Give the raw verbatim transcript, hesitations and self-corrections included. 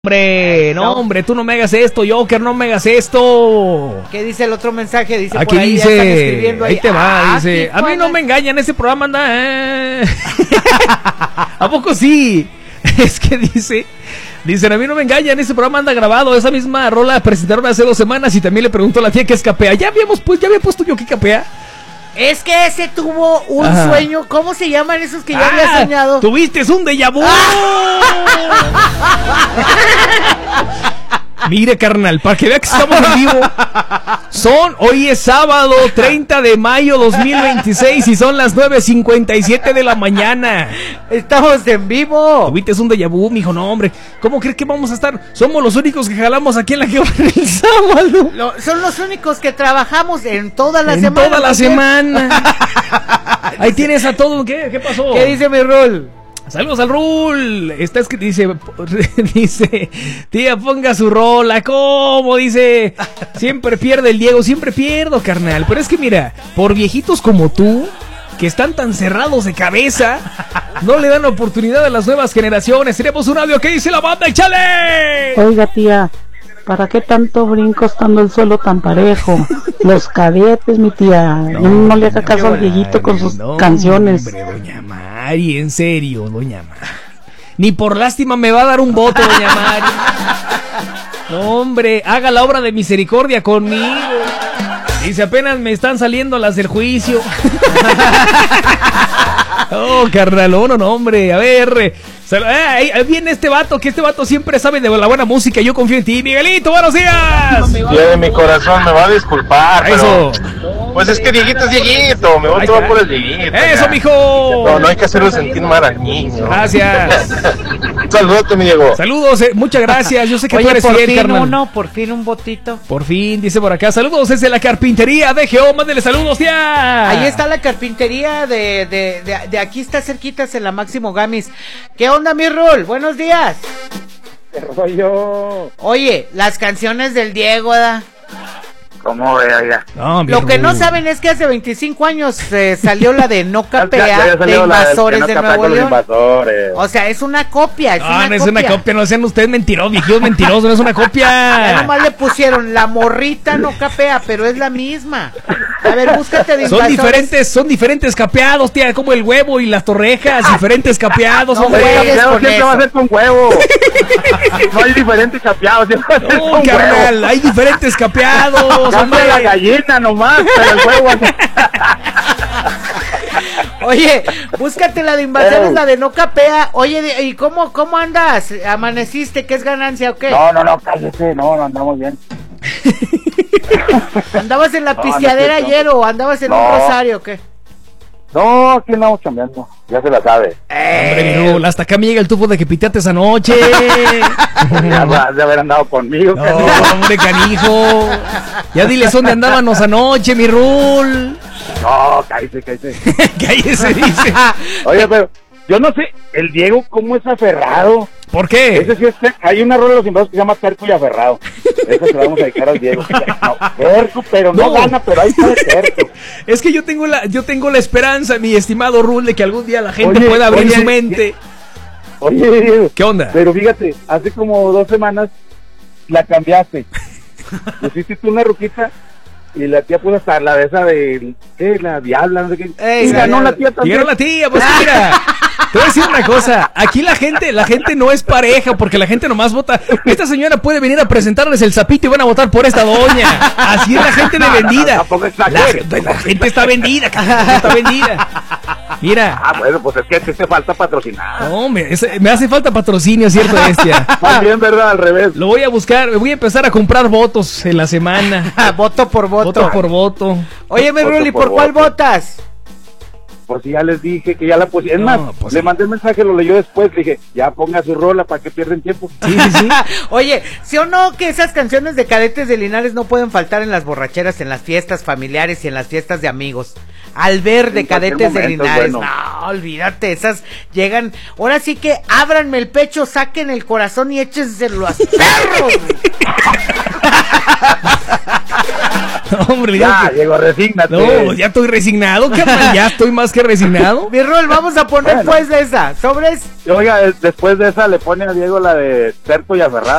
Hombre, no, hombre, tú no me hagas esto, Joker, no me hagas esto. ¿Qué dice el otro mensaje? Dice Aquí por ahí, dice, ya están escribiendo ahí. ahí te va, Ah, dice, a mí no me engañan, ese programa anda, eh. ¿A poco sí? Es que dice, dicen, a mí no me engañan, ese programa anda grabado, esa misma rola presentaron hace dos semanas y también le pregunto a la tía que es capea. Ya habíamos, pues, ya había puesto yo que capea. Es que ese tuvo un Ajá. sueño, ¿cómo se llaman esos que ya Ah, había soñado? Tuviste un déjà vu. Mire, carnal, para que vea que estamos en vivo. Son, hoy es sábado treinta de mayo dos mil veintiséis y son las nueve cincuenta y siete de la mañana. Estamos en vivo. Tuviste un déjà vu, mijo, no, hombre. ¿Cómo crees que vamos a estar? Somos los únicos que jalamos aquí en la que el sábado. Lo, son los únicos que trabajamos en toda la en semana. toda la ¿no? semana. Ahí tienes a todo. ¿Qué? ¿Qué pasó? ¿Qué dice mi Rul? Saludos al Rul. Está escrito, dice, dice, tía, ponga su rola. ¿Cómo? Dice, siempre pierde el Diego, siempre pierdo, carnal. Pero es que mira, por viejitos como tú, que están tan cerrados de cabeza, no le dan oportunidad a las nuevas generaciones. Tenemos un audio que dice la banda, ¡échale! Oiga, tía, ¿para qué tanto brinco estando el suelo tan parejo? Los cadetes, mi tía. No, no le haga caso al viejito con sus no, canciones. Hombre, doña Mari, en serio, doña Mari. Ni por lástima me va a dar un voto, doña Mari. No, hombre, haga la obra de misericordia conmigo. Dice, apenas me están saliendo las del juicio. Oh, carnal, no, no, hombre, a ver. Sal- eh, ahí, ahí viene este vato, que este vato siempre sabe de la buena música. Yo confío en ti, Miguelito, buenos días. Tía de mi corazón, me va a disculpar, Eso. pero pues es que Dieguito es Dieguito, me voy Ahí todo está. por el Dieguito. Eso, ya. mijo. No, no hay que hacerlo sentir mal al niño. Gracias. Saludote, mi Diego. Saludos, eh, muchas gracias. Yo sé que tú Oye, eres por fiel, fin carnal. uno, por fin un botito. Por fin, dice por acá. Saludos desde la carpintería de Geo. Mándele saludos, tía. Ahí está la carpintería de, de, de, de aquí está cerquitas en la Máximo Gamis. ¿Qué onda, mi Rul? Buenos días. Soy yo. Oye, las canciones del Diego, ¿da? ¿Cómo ve, oiga? No, mi Lo que no Ru. saben es que hace veinticinco años eh, salió la de No Ya- ya Capea había de salido la del que Invasores no de capea Nuevo con los León. invasores. O sea, es una copia, es No, una no es copia. una copia, no sean ustedes mentirosos, viejos mentirosos, no es una Ya copia. nomás le pusieron la morrita No Capea, pero es la misma. A ver, búscate de Son Invasores. diferentes, son diferentes capeados, tía, como el huevo y las torrejas, diferentes capeados, No, hombre. güey, El capeado con siempre eso. va a ser con huevo. No hay diferentes capeados, siempre va a ser No, con carnal, huevo. hay diferentes capeados, Cambia la hombre. gallina nomás, pero el huevo. Oye, búscate la de Invasores, Eh. la de No Capea. Oye, de- ¿y cómo, cómo andas? ¿Amaneciste? ¿Qué es ganancia o qué? No, no, no, cállese, no, no andamos bien. ¿Andabas en la No, pisteadera no es cierto. ayer o andabas en un No. rosario o qué? No, aquí andamos cambiando, ya se la sabe. Hombre, mi Rul, hasta acá me llega el tufo de que piteaste esa noche. Ya vas de haber andado conmigo. No, canijo. hombre, canijo. Ya diles dónde andábamos anoche, mi Rul. No, cállese, cállese. Cállese, dice. Oye, pero yo no sé, el Diego cómo es aferrado. ¿Por qué? Ese sí es, hay una rola de los invasores que se llama Terco y Aferrado. Esa se la vamos a dedicar al Diego. No, terco, pero no, No. gana, pero ahí está de terco. Es que yo tengo la, yo tengo la esperanza, mi estimado Rul, de que algún día la gente Oye, pueda abrir oye, su mente. Oye, Diego. ¿Qué onda? Pero fíjate, hace como dos semanas la cambiaste. Pusiste tú una ruquita y la tía puso hasta la de esa de, ¿qué? La diabla, no sé qué. Ey, y la ganó diabla. la tía también. Llegaron la tía, pues que mira, te voy a decir una cosa, aquí la gente, la gente no es pareja, porque la gente nomás vota. Esta señora puede venir a presentarles el zapito y van a votar por esta doña. Así es la gente de vendida. Tampoco La, exageres. la gente está vendida, la gente está vendida. Mira, Ah, bueno, pues es que te hace falta patrocinar. no, me, es- me hace falta patrocinio, cierto, bestia. Más bien, ¿verdad? Al revés. Lo voy a buscar, voy a empezar a comprar votos en la semana. voto por voto. Voto por voto. Oye, mi Voto Rul, ¿y por por cuál voto. votas? Pues ya les dije que ya la puse. Es No, más, pues le sí. mandé el mensaje, lo leyó después. Le dije, ya ponga su rola para que pierden tiempo. Sí, sí, sí. Oye, ¿sí o no que esas canciones de Cadetes de Linares no pueden faltar en las borracheras, en las fiestas familiares y en las fiestas de amigos? Al ver de En cualquier Cadetes de momento es Linares, bueno. no, olvídate, esas llegan, ahora sí que ábranme el pecho, saquen el corazón y échenselo a perros. Hombre, Ya, que... Diego, resígnate. No, ya estoy resignado, carnal, ya estoy más que resignado. Mi Rol, vamos a poner Bueno. pues esa, sobres. Oiga, después de esa le pone a Diego la de Terco y Aferrado.